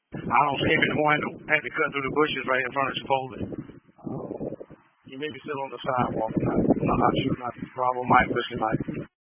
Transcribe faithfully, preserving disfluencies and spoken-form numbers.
I don't see him in the window. Had to cut through the bushes right in front of Chipotle. He may be still on the sidewalk. I'm not sure. Not Bravo Mike, Whiskey Mike.